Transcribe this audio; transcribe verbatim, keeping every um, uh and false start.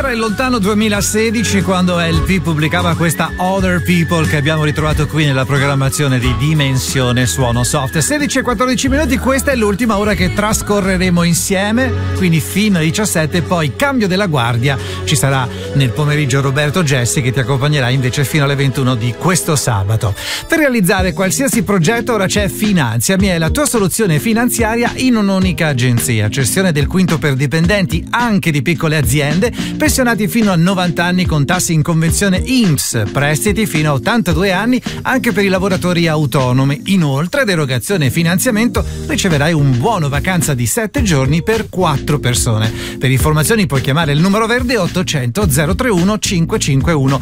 Era il lontano duemilasedici quando L P pubblicava questa Other People che abbiamo ritrovato qui nella programmazione di Dimensione Suono Soft. sedici e quattordici minuti, questa è l'ultima ora che trascorreremo insieme, quindi fino alle diciassette, poi cambio della guardia, ci sarà nel pomeriggio Roberto Gessi che ti accompagnerà invece fino alle ventuno di questo sabato. Per realizzare qualsiasi progetto ora c'è Finanziami, è la tua soluzione finanziaria in un'unica agenzia, cessione del quinto per dipendenti anche di piccole aziende, pensionati fino a novanta anni con tassi in convenzione I N P S, prestiti fino a ottantadue anni anche per i lavoratori autonomi. Inoltre, ad erogazione e finanziamento riceverai un buono vacanza di sette giorni per quattro persone. Per informazioni puoi chiamare il numero verde ottocento zero trentuno cinquecentocinquantuno